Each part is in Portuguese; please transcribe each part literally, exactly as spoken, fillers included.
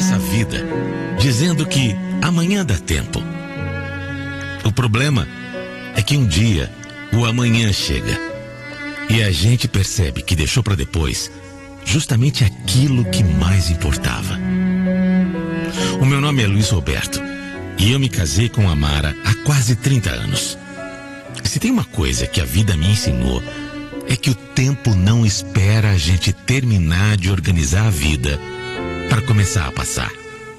passa a vida dizendo que amanhã dá tempo. O problema é que um dia o amanhã chega e a gente percebe que deixou para depois justamente aquilo que mais importava. O meu nome é Luiz Roberto e eu me casei com a Mara há quase trinta anos. Se tem uma coisa que a vida me ensinou, é que o tempo não espera a gente terminar de organizar a vida para começar a passar.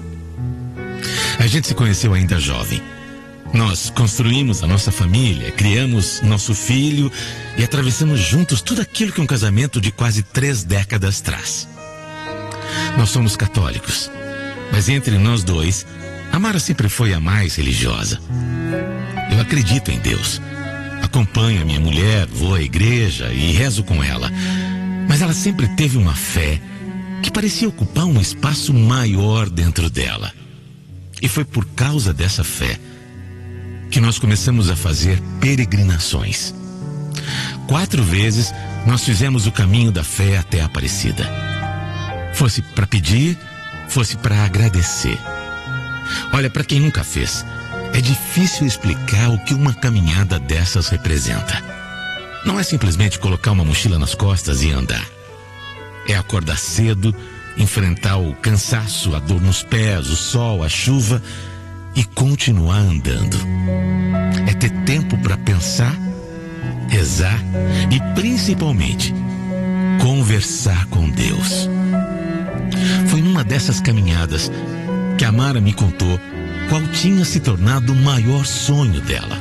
A gente se conheceu ainda jovem. Nós construímos a nossa família, criamos nosso filho e atravessamos juntos tudo aquilo que um casamento de quase três décadas traz. Nós somos católicos, mas entre nós dois, a Mara sempre foi a mais religiosa. Eu acredito em Deus. Acompanho a minha mulher, vou à igreja e rezo com ela. Mas ela sempre teve uma fé que parecia ocupar um espaço maior dentro dela. E foi por causa dessa fé que nós começamos a fazer peregrinações. Quatro vezes nós fizemos o caminho da fé até a Aparecida. Fosse para pedir, fosse para agradecer. Olha, para quem nunca fez, é difícil explicar o que uma caminhada dessas representa. Não é simplesmente colocar uma mochila nas costas e andar. É acordar cedo, enfrentar o cansaço, a dor nos pés, o sol, a chuva e continuar andando. É ter tempo para pensar, rezar e principalmente conversar com Deus. Foi numa dessas caminhadas que a Mara me contou qual tinha se tornado o maior sonho dela.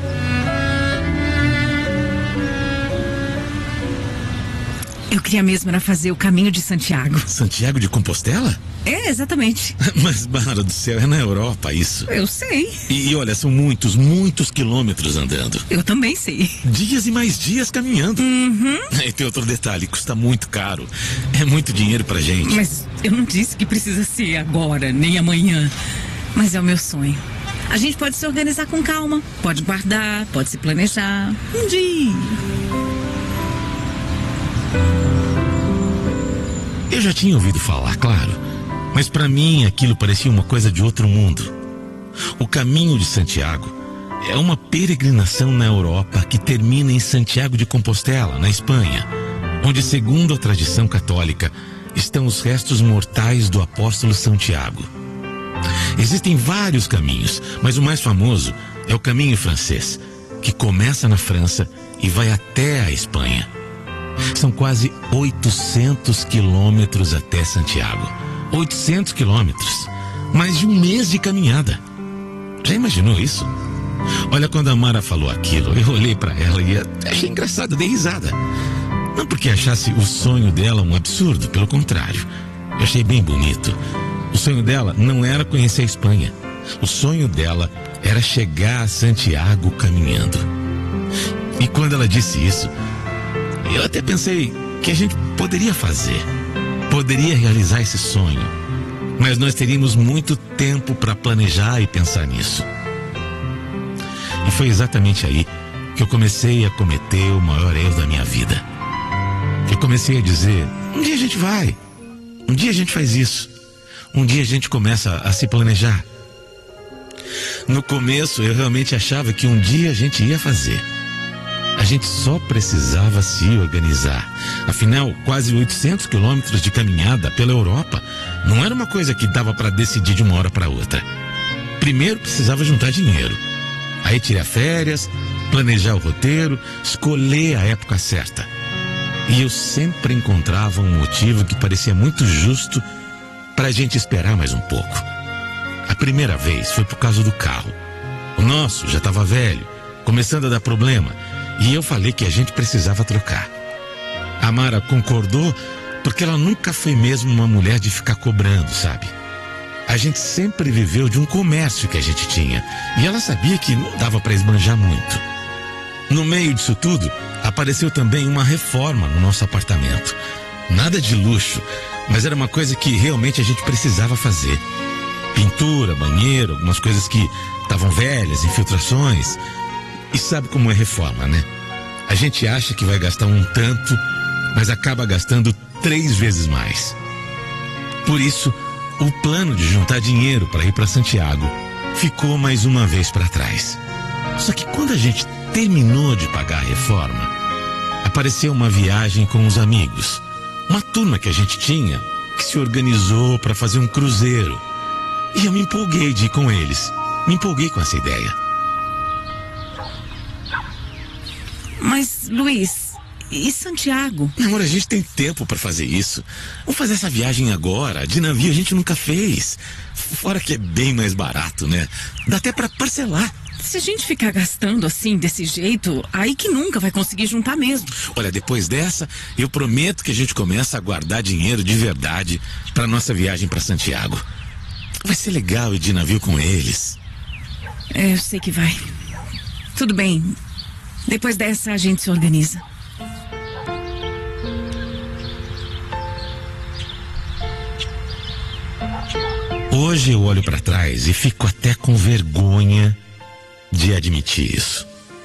Eu queria mesmo era fazer o caminho de Santiago. Santiago de Compostela? É, exatamente. Mas, Mara do céu, é na Europa isso. Eu sei. E, e olha, são muitos, muitos quilômetros andando. Eu também sei. Dias e mais dias caminhando. Uhum. E tem outro detalhe, custa muito caro. É muito dinheiro pra gente. Mas eu não disse que precisa ser agora, nem amanhã. Mas é o meu sonho. A gente pode se organizar com calma, pode guardar, pode se planejar. Um dia. Eu já tinha ouvido falar, claro, mas para mim aquilo parecia uma coisa de outro mundo. O caminho de Santiago é uma peregrinação na Europa que termina em Santiago de Compostela, na Espanha, onde, segundo a tradição católica, estão os restos mortais do apóstolo Santiago. Existem vários caminhos, mas o mais famoso é o caminho francês, que começa na França e vai até a Espanha. São quase oitocentos quilômetros até Santiago. oitocentos quilômetros. Mais de um mês de caminhada. Já imaginou isso? Olha, quando a Mara falou aquilo, eu olhei para ela e achei engraçado, dei risada. Não porque achasse o sonho dela um absurdo, pelo contrário. Eu achei bem bonito. O sonho dela não era conhecer a Espanha. O sonho dela era chegar a Santiago caminhando. E quando ela disse isso, eu até pensei que a gente poderia fazer, poderia realizar esse sonho, mas nós teríamos muito tempo para planejar e pensar nisso. E foi exatamente aí que eu comecei a cometer o maior erro da minha vida. Eu comecei a dizer, um dia a gente vai, um dia a gente faz isso, um dia a gente começa a se planejar. No começo eu realmente achava que um dia a gente ia fazer. A gente só precisava se organizar. Afinal, quase oitocentos quilômetros de caminhada pela Europa não era uma coisa que dava para decidir de uma hora para outra. Primeiro precisava juntar dinheiro. Aí tirar férias, planejar o roteiro, escolher a época certa. E eu sempre encontrava um motivo que parecia muito justo para a gente esperar mais um pouco. A primeira vez foi por causa do carro. O nosso já estava velho, começando a dar problema. E eu falei que a gente precisava trocar. A Mara concordou porque ela nunca foi mesmo uma mulher de ficar cobrando, sabe? A gente sempre viveu de um comércio que a gente tinha. E ela sabia que não dava para esbanjar muito. No meio disso tudo, apareceu também uma reforma no nosso apartamento. Nada de luxo, mas era uma coisa que realmente a gente precisava fazer. Pintura, banheiro, algumas coisas que estavam velhas, infiltrações. E sabe como é reforma, né? A gente acha que vai gastar um tanto, mas acaba gastando três vezes mais. Por isso, o plano de juntar dinheiro para ir para Santiago ficou mais uma vez para trás. Só que quando a gente terminou de pagar a reforma, apareceu uma viagem com os amigos. Uma turma que a gente tinha que se organizou para fazer um cruzeiro. E eu me empolguei de ir com eles. Me empolguei com essa ideia. Mas, Luiz, e Santiago? Amor, a gente tem tempo para fazer isso. Vamos fazer essa viagem agora. De navio a gente nunca fez. Fora que é bem mais barato, né? Dá até para parcelar. Se a gente ficar gastando assim, desse jeito, aí que nunca vai conseguir juntar mesmo. Olha, depois dessa, eu prometo que a gente começa a guardar dinheiro de verdade para nossa viagem para Santiago. Vai ser legal ir de navio com eles. É, eu sei que vai. Tudo bem. Depois dessa, a gente se organiza. Hoje eu olho para trás e fico até com vergonha de admitir isso.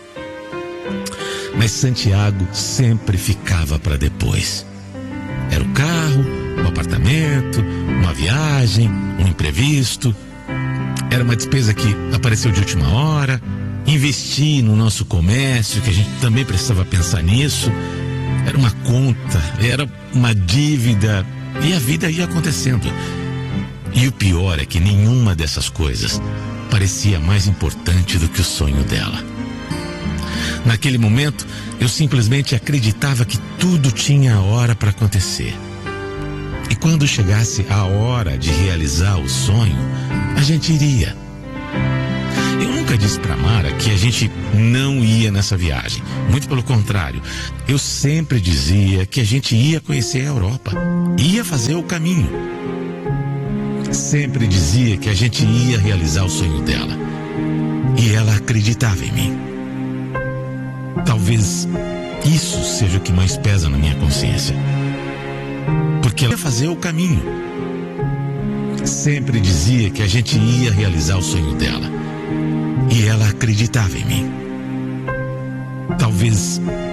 Mas Santiago sempre ficava para depois. Era o carro, o apartamento, uma viagem, um imprevisto. Era uma despesa que apareceu de última hora. Investir no nosso comércio, que a gente também precisava pensar nisso. Era uma conta, era uma dívida, e a vida ia acontecendo. E o pior é que nenhuma dessas coisas parecia mais importante do que o sonho dela. Naquele momento, eu simplesmente acreditava que tudo tinha hora para acontecer. E quando chegasse a hora de realizar o sonho, a gente iria. Eu nunca disse para Mara que a gente não ia nessa viagem. Muito pelo contrário, eu sempre dizia que a gente ia conhecer a Europa, ia fazer o caminho. Sempre dizia que a gente ia realizar o sonho dela. E ela acreditava em mim. Talvez isso seja o que mais pesa na minha consciência. Porque ela ia fazer o caminho. Sempre dizia que a gente ia realizar o sonho dela. E ela acreditava em mim. Talvez